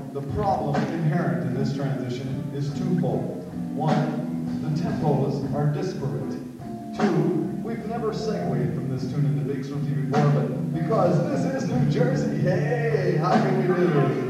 the problem inherent in this transition is twofold. One, the tempos are disparate. Two, we've never segued from this tune into Big Swifty before, but because this is New Jersey, hey, how can we do?